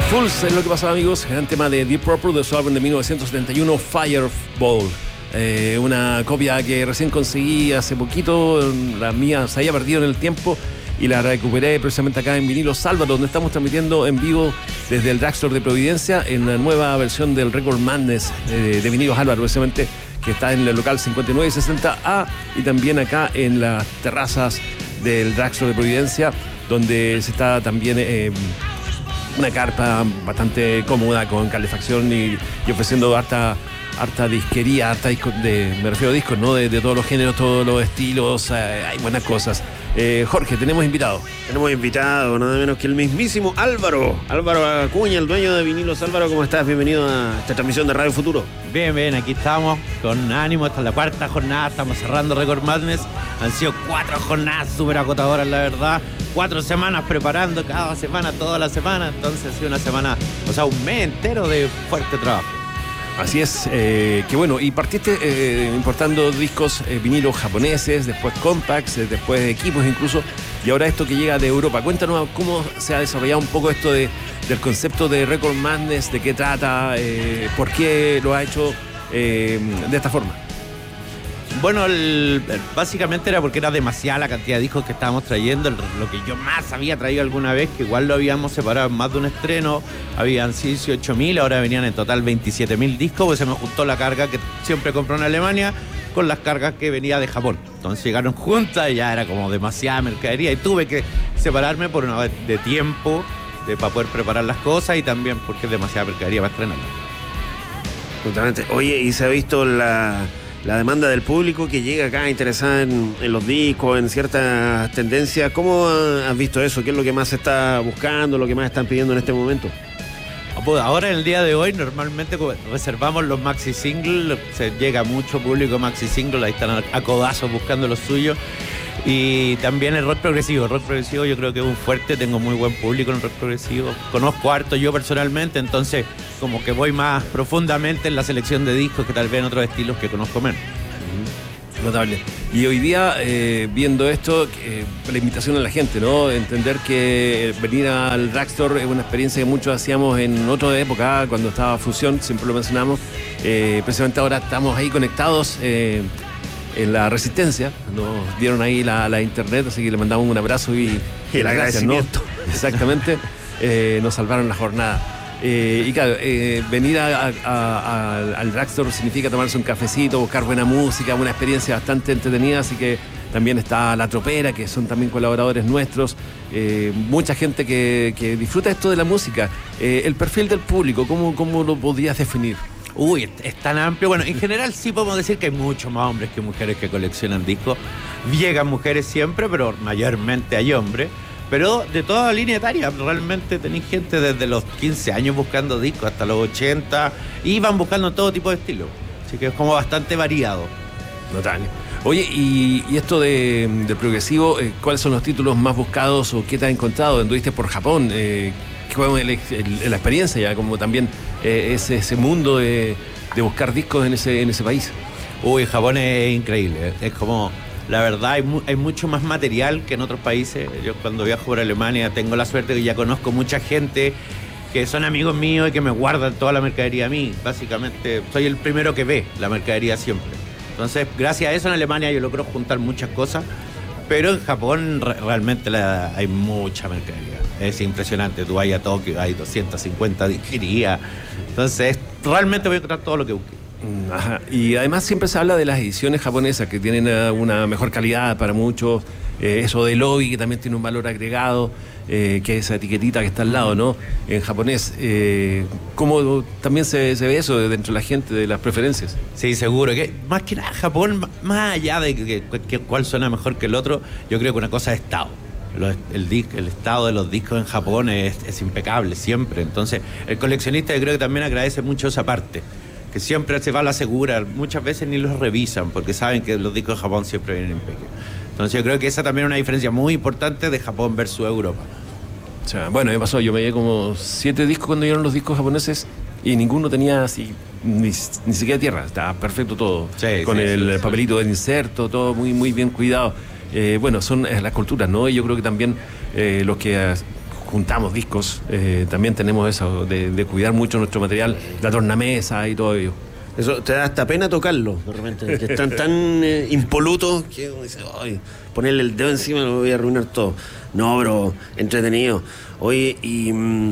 Fools es lo que pasaba, amigos. Gran tema de Deep Purple de su álbum de 1971, Fireball. Una copia que recién conseguí hace poquito. La mía se había perdido en el tiempo y la recuperé precisamente acá en Vinilos Álvaro, donde estamos transmitiendo en vivo desde el Drugstore de Providencia en la nueva versión del Record Madness de Vinilos Álvaro, precisamente, que está en el local 5960A y también acá en las terrazas del Drugstore de Providencia, donde se está también una carpa bastante cómoda con calefacción y ofreciendo harta disquería, harta disco, me refiero a discos, ¿no? De todos los géneros, todos los estilos, hay buenas cosas. Jorge, tenemos invitado. Tenemos invitado, nada menos que el mismísimo Álvaro Acuña, el dueño de Vinilos. Álvaro, ¿cómo estás? Bienvenido a esta transmisión de Radio Futuro. Bien, aquí estamos con ánimo. Esta es la cuarta jornada, estamos cerrando Record Madness. Han sido 4 jornadas súper agotadoras, la verdad. 4 semanas preparando cada semana, toda la semana. Entonces ha sido una semana, o sea, un mes entero de fuerte trabajo. Así es, que bueno, y partiste importando discos vinilos japoneses, después compacts, después equipos incluso, y ahora esto que llega de Europa. Cuéntanos cómo se ha desarrollado un poco esto del concepto de Record Madness, de qué trata, por qué lo ha hecho de esta forma. Bueno, básicamente era porque era demasiada la cantidad de discos que estábamos trayendo, lo que yo más había traído alguna vez, que igual lo habíamos separado en más de un estreno, habían 18.000, ahora venían en total 27.000 discos, pues se me juntó la carga que siempre compró en Alemania con las cargas que venía de Japón. Entonces llegaron juntas y ya era como demasiada mercadería y tuve que separarme por una vez de tiempo para poder preparar las cosas y también porque es demasiada mercadería para estrenarla. Totalmente. Oye, ¿y se ha visto la demanda del público que llega acá interesada en los discos, en ciertas tendencias? ¿Cómo has visto eso? ¿Qué es lo que más se está buscando, lo que más están pidiendo en este momento? Pues ahora, en el día de hoy, normalmente reservamos los maxi singles, se llega mucho público maxi singles, ahí están a codazos buscando los suyos. Y también el rock progresivo. El rock progresivo yo creo que es un fuerte, tengo muy buen público en el rock progresivo. Conozco harto yo personalmente, entonces como que voy más profundamente en la selección de discos que tal vez en otros estilos que conozco menos. Notable. Y hoy día, viendo esto, la invitación a la gente, ¿no? Entender que venir al Drugstore es una experiencia que muchos hacíamos en otra época, cuando estaba Fusión, siempre lo mencionamos. Precisamente ahora estamos ahí conectados en la Resistencia, nos dieron ahí la internet, así que le mandamos un abrazo y el agradecimiento, ¿no? Exactamente, nos salvaron la jornada. Y claro, venir al Drugstore significa tomarse un cafecito, buscar buena música, una experiencia bastante entretenida, así que también está La Tropera, que son también colaboradores nuestros, mucha gente que disfruta esto de la música. El perfil del público, ¿cómo lo podrías definir? Uy, es tan amplio. Bueno, en general sí podemos decir que hay muchos más hombres que mujeres que coleccionan discos. Llegan mujeres siempre, pero mayormente hay hombres. Pero de toda línea etaria, realmente tenéis gente desde los 15 años buscando discos hasta los 80 y van buscando todo tipo de estilos. Así que es como bastante variado. Notable. Oye, y esto del progresivo, ¿cuáles son los títulos más buscados o qué te has encontrado? Anduviste por Japón, ¿qué fue la experiencia ya? Como también ese mundo de buscar discos en ese país. Uy, Japón es increíble, es como... La verdad, hay mucho más material que en otros países. Yo cuando viajo por Alemania tengo la suerte que ya conozco mucha gente que son amigos míos y que me guardan toda la mercadería a mí. Básicamente, soy el primero que ve la mercadería siempre. Entonces, gracias a eso en Alemania yo logro juntar muchas cosas, pero en Japón realmente hay mucha mercadería. Es impresionante. Tú vas a Tokio, hay 250 disquerías. Entonces, realmente voy a encontrar todo lo que busque. Ajá. Y además siempre se habla de las ediciones japonesas que tienen una mejor calidad para muchos, eso de lobby que también tiene un valor agregado, que es esa etiquetita que está al lado, ¿no? En japonés, ¿cómo también se ve eso dentro de la gente, de las preferencias? Sí, seguro, que más que nada Japón, más allá de cuál suena mejor que el otro, yo creo que una cosa es estado. El estado de los discos en Japón es impecable siempre, entonces el coleccionista yo creo que también agradece mucho esa parte, que siempre se va a la segura, muchas veces ni los revisan porque saben que los discos de Japón siempre vienen en pequeño. Entonces yo creo que esa también es una diferencia muy importante de Japón versus Europa. O sea, bueno, me pasó, yo me llevé como 7 discos cuando llegaron los discos japoneses y ninguno tenía así ni siquiera tierra, estaba perfecto todo, sí, con el sí, papelito de inserto, todo muy bien cuidado. Bueno, son las culturas, ¿no? Y yo creo que también los que juntamos discos, también tenemos eso de cuidar mucho nuestro material, la tornamesa y todo ello. Eso te da hasta pena tocarlo, de repente, que están tan impolutos que uno dice, ay, ponerle el dedo encima lo voy a arruinar todo. No, pero entretenido. Oye, y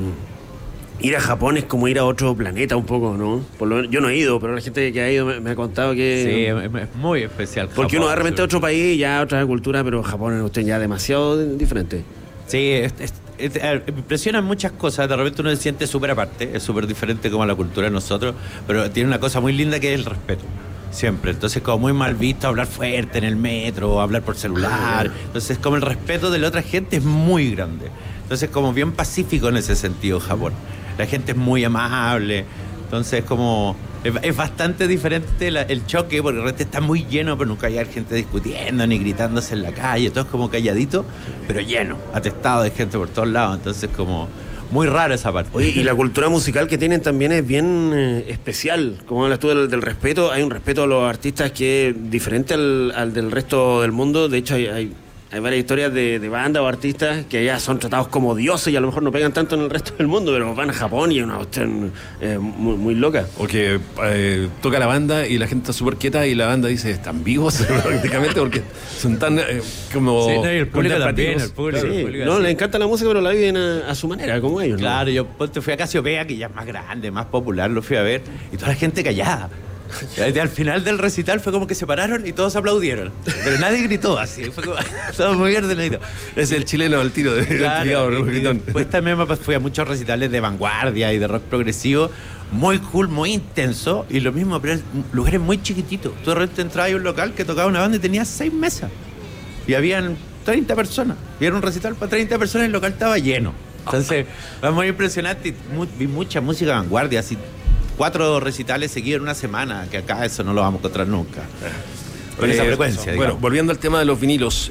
ir a Japón es como ir a otro planeta un poco, ¿no? Por lo menos, yo no he ido, pero la gente que ha ido me ha contado que... Sí, es muy especial. Porque Japón, uno va de repente a otro país, ya a otra cultura, pero Japón es usted ya demasiado diferente. Sí, me impresionan muchas cosas. De repente uno se siente súper aparte, es súper diferente como a la cultura de nosotros, pero tiene una cosa muy linda que es el respeto. Siempre. Entonces, como muy mal visto hablar fuerte en el metro, hablar por celular. Entonces, como el respeto de la otra gente es muy grande. Entonces, como bien pacífico en ese sentido, Japón. La gente es muy amable. Entonces, como es bastante diferente el choque, porque de repente está muy lleno, pero nunca hay gente discutiendo ni gritándose en la calle. Todo es como calladito, pero lleno, atestado de gente por todos lados. Entonces, como muy raro esa parte. Oye, y la cultura musical que tienen también es bien especial. Como hablas tú del respeto, hay un respeto a los artistas que es diferente al del resto del mundo. De hecho, hay varias historias de bandas o artistas que allá son tratados como dioses y a lo mejor no pegan tanto en el resto del mundo, pero van a Japón y es una cuestión muy, muy loca. O que toca la banda y la gente está súper quieta y la banda dice, ¿están vivos? Prácticamente, porque son tan como... Sí, no, y el público también, el público. Sí. El público No, así. les encanta la música, pero la viven a su manera, como ellos, ¿no? Claro, yo fui a Casiopea, que ya es más grande, más popular, lo fui a ver, y toda la gente callada. Y al final del recital fue como que se pararon y todos aplaudieron. Pero nadie gritó así, fue como todo muy ordenadito. Es el chileno al tiro de Claro, pues también fui a muchos recitales de vanguardia y de rock progresivo, muy cool, muy intenso, y lo mismo, pero lugares muy chiquititos. Tú de repente entrabas a un local que tocaba una banda y tenía 6 mesas. Y habían 30 personas. Y era un recital para 30 personas y el local estaba lleno. Entonces, fue muy impresionante. Vi mucha música de vanguardia, así 4 recitales seguidos en una semana, que acá eso no lo vamos a encontrar nunca. Con esa frecuencia, bueno, digamos. volviendo al tema de los vinilos,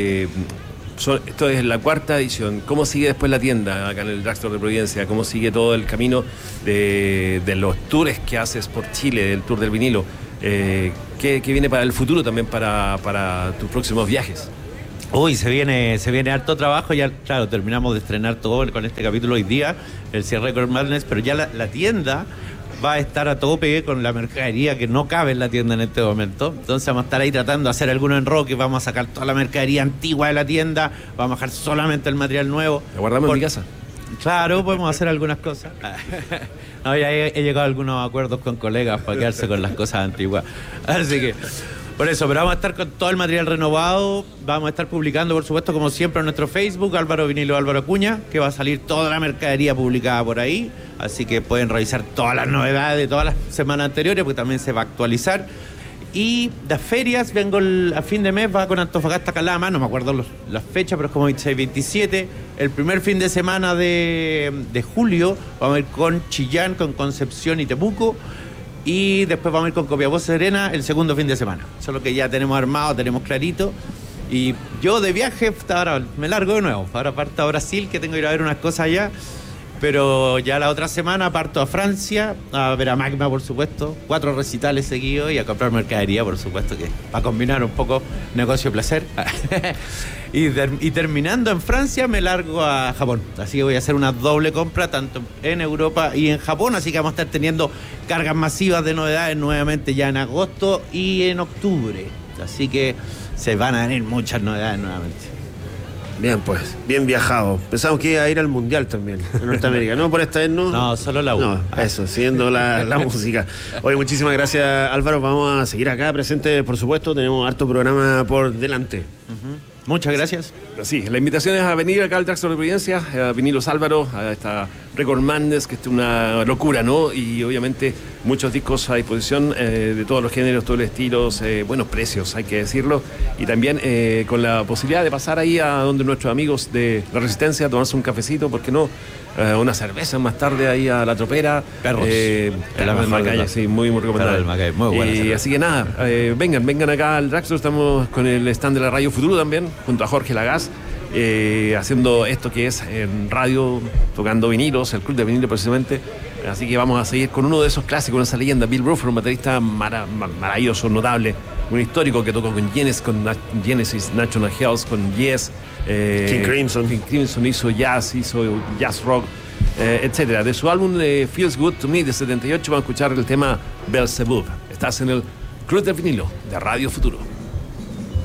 esto es la 4ª edición. ¿Cómo sigue después la tienda acá en el Drugstore de Providencia? ¿Cómo sigue todo el camino de los tours que haces por Chile, del tour del vinilo? ¿Qué viene para el futuro también para tus próximos viajes? Uy, se viene harto trabajo. Ya, claro, terminamos de estrenar todo con este capítulo hoy día, el cierre Record Madness, pero ya la tienda va a estar a tope con la mercadería que no cabe en la tienda en este momento. Entonces vamos a estar ahí tratando de hacer algunos enroques, vamos a sacar toda la mercadería antigua de la tienda, vamos a dejar solamente el material nuevo. ¿La guardamos en mi casa? Claro, podemos hacer algunas cosas. No, ya he llegado a algunos acuerdos con colegas para quedarse con las cosas antiguas. Así que, por eso, pero vamos a estar con todo el material renovado. Vamos a estar publicando, por supuesto, como siempre, en nuestro Facebook, Álvaro Vinilo Álvaro Acuña, que va a salir toda la mercadería publicada por ahí. Así que pueden revisar todas las novedades de todas las semanas anteriores, porque también se va a actualizar. Y las ferias, vengo a fin de mes, va con Antofagasta Calama, no me acuerdo las fechas, pero es como 26, 27. El primer fin de semana de julio vamos a ir con Chillán, con Concepción y Temuco. Y después vamos a ir con Copiapó Serena el segundo fin de semana. Solo que ya tenemos armado, tenemos clarito. Y yo de viaje, ahora me largo de nuevo. Ahora parto a Brasil, que tengo que ir a ver unas cosas allá. Pero ya la otra semana parto a Francia, a ver a Magma, por supuesto, 4 recitales seguidos y a comprar mercadería, por supuesto, que para combinar un poco negocio-placer. y terminando en Francia me largo a Japón. Así que voy a hacer una doble compra, tanto en Europa y en Japón. Así que vamos a estar teniendo cargas masivas de novedades nuevamente ya en agosto y en octubre. Así que se van a venir muchas novedades nuevamente. Bien, pues, bien viajado. Pensamos que iba a ir al Mundial también, en Norteamérica. No, por esta vez no. No, solo la U. No, eso, siguiendo la música. Oye, muchísimas gracias, Álvaro. Vamos a seguir acá presente, por supuesto. Tenemos harto programa por delante. Muchas gracias. Sí, la invitación es a venir acá al Drugstore de Providencia, a Vinilos Álvaro, a esta Record Madness, que es una locura, ¿no? Y obviamente muchos discos a disposición de todos los géneros, todos los estilos, buenos precios, hay que decirlo. Y también con la posibilidad de pasar ahí a donde nuestros amigos de La Resistencia, tomarse un cafecito, ¿por qué no? Una cerveza más tarde ahí a La Tropera. Perros. En la misma calle, sí, muy recomendable. Muy buena. Así que nada, vengan acá al Drugstore. Estamos con el stand de la Radio Futuro también, junto a Jorge Lagaz, haciendo esto que es en radio, tocando vinilos, el club de vinilo precisamente. Así que vamos a seguir con uno de esos clásicos, esa leyenda, Bill Bruford, un baterista maravilloso, notable, un histórico que tocó con Genesis, National Health, con Yes, King Crimson hizo jazz rock, etcétera. De su álbum Feels Good to Me de 78 van a escuchar el tema Beelzebub. Estás en el Club del Vinilo de Radio Futuro.